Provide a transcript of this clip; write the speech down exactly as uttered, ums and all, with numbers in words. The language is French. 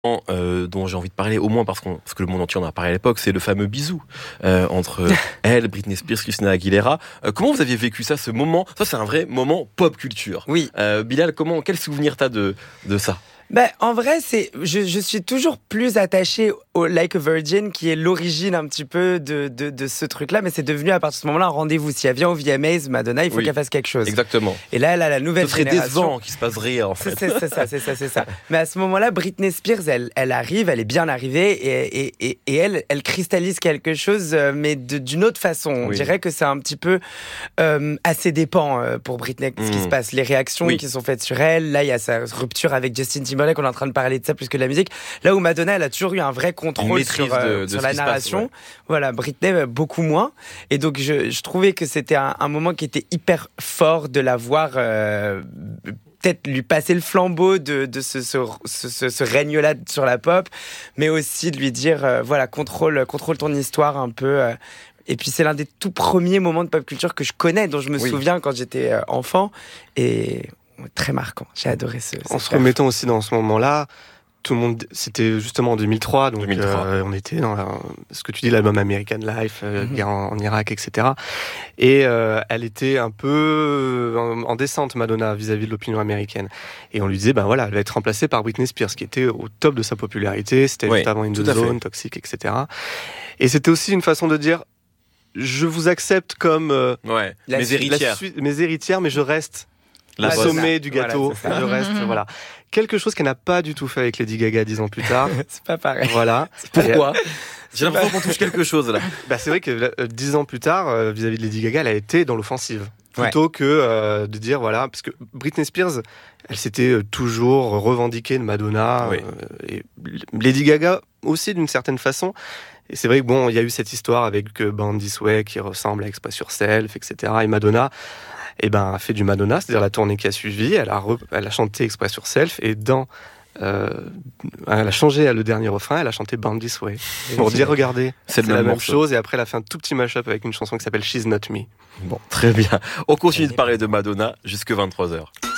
Euh, dont j'ai envie de parler, au moins parce, qu'on, parce que le monde entier en a parlé à l'époque, c'est le fameux bisou euh, entre elle, Britney Spears, Christina Aguilera. Euh, comment vous aviez vécu ça, ce moment? Ça, c'est un vrai moment pop culture. Oui. Euh, Bilal, comment, quel souvenir t'as de, de ça? Ben, en vrai, c'est, je, je suis toujours plus attachée au Like a Virgin, qui est l'origine un petit peu de, de, de ce truc-là, mais c'est devenu à partir de ce moment-là un rendez-vous. Si elle vient au V M As, Madonna, il faut oui. qu'elle fasse quelque chose. Exactement. Et là, elle a la nouvelle ce serait génération. décevant qu'il se passe rien, en fait. C'est, c'est, c'est ça, c'est ça, c'est ça. Mais à ce moment-là, Britney Spears, elle, elle arrive, elle est bien arrivée, et, et, et, et elle, elle cristallise quelque chose, mais de, d'une autre façon. On oui. dirait que c'est un petit peu euh, assez dépend pour Britney, ce mmh. qui se passe. Les réactions oui. qui sont faites sur elle. Là, il y a sa rupture avec Justin Timberlake, on est en train de parler de ça plus que de la musique. Là où Madonna, elle a toujours eu un vrai contrôle sur, euh, de, de sur la narration. Passe, ouais. Voilà, Britney, beaucoup moins. Et donc, je, je trouvais que c'était un, un moment qui était hyper fort de la voir euh, peut-être lui passer le flambeau de, de ce, ce, ce, ce règne-là sur la pop, mais aussi de lui dire, euh, voilà, contrôle, contrôle ton histoire un peu. Euh, Et puis, c'est l'un des tout premiers moments de pop culture que je connais, dont je me oui. souviens quand j'étais euh, enfant. Et très marquant. J'ai adoré ce. En se remettant aussi dans ce moment-là, tout le monde, c'était justement en deux mille trois, donc deux mille trois. Euh, on était dans la, ce que tu dis, l'album American Life, euh, mm-hmm. guerre en, en Irak, et cetera. Et euh, elle était un peu en, en descente, Madonna, vis-à-vis de l'opinion américaine. Et on lui disait, ben voilà, elle va être remplacée par Britney Spears, qui était au top de sa popularité. C'était oui, juste avant In The Zone, Toxic, et cetera. Et c'était aussi une façon de dire, je vous accepte comme euh, ouais, mes su- héritières, su- mes héritières, mais je reste la au sommet du gâteau. Voilà, je reste, voilà. Quelque chose qu'elle n'a pas du tout fait avec Lady Gaga dix ans plus tard. C'est pas pareil. Voilà. Pourquoi? J'ai l'impression qu'on touche quelque chose là. Bah c'est vrai que euh, dix ans plus tard, euh, vis-à-vis de Lady Gaga, elle a été dans l'offensive. Plutôt ouais. que euh, de dire voilà, parce que Britney Spears, elle s'était euh, toujours revendiquée de Madonna. Oui. Euh, et Lady Gaga aussi d'une certaine façon. Et c'est vrai que bon, il y a eu cette histoire avec euh, Born This Way qui ressemble à Express Yourself, et cetera. Et Madonna, eh ben, a fait du Madonna, c'est-à-dire la tournée qui a suivi. Elle a, re, elle a chanté Express Yourself et dans, euh, elle a changé le dernier refrain. Elle a chanté Born This Way pour dire regardez, c'est, c'est la même morceau. chose. Et après, elle a fait un tout petit mash-up avec une chanson qui s'appelle She's Not Me. Bon, très bien. On continue de parler de Madonna jusque vingt-trois heures.